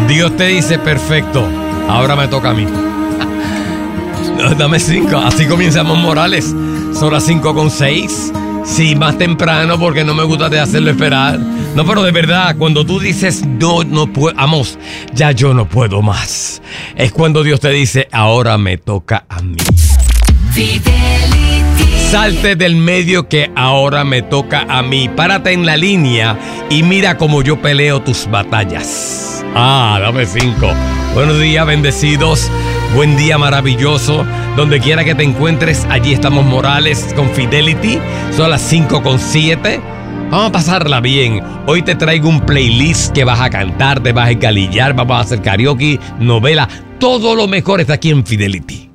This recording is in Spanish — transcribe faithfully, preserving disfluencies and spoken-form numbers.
Dios te dice, perfecto, ahora me toca a mí. Dame cinco. Así comenzamos Morales. Son las cinco con seis. Sí, más temprano porque no me gusta de hacerlo esperar. No, pero de verdad, cuando tú dices no, no puedo, vamos, ya yo no puedo más, es cuando Dios te dice, ahora me toca a mí. Fidelity. Salte del medio que ahora me toca a mí. Párate en la línea y mira cómo yo peleo tus batallas. Ah, dame cinco. Buenos días, bendecidos. Buen día maravilloso. Donde quiera que te encuentres, allí estamos Morales con Fidelity. Son las cinco con siete. Vamos a pasarla bien. Hoy te traigo un playlist que vas a cantar, te vas a encalillar, vamos a hacer karaoke, novela. Todo lo mejor está aquí en Fidelity.